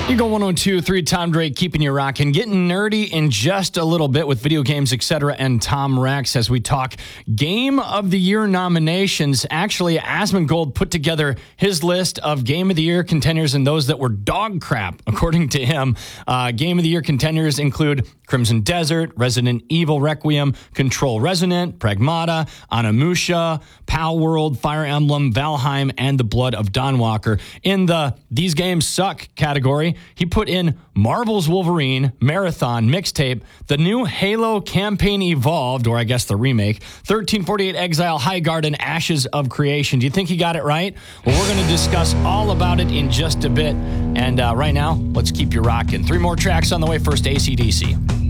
Eagle 102.3, Tom Drake keeping you rocking. Getting nerdy in just a little bit with video games, etc. and Tom Rex as we talk Game of the Year nominations. Actually, Asmongold put together his list of Game of the Year contenders and those that were dog crap, according to him. Game of the Year contenders include Crimson Desert, Resident Evil Requiem, Control Resonant, Pragmata, Onimusha, Pal World, Fire Emblem, Valheim, and The Blood of Dawnwalker. In the These Games Suck category, he put in Marvel's Wolverine, Marathon, Mixtape, the new Halo Campaign Evolved, or I guess the remake, 1348 Exile, High Garden, Ashes of Creation. Do you think he got it right? Well, we're going to discuss all about it in just a bit. And right now, let's keep you rocking. 3 more tracks on the way. First, AC/DC.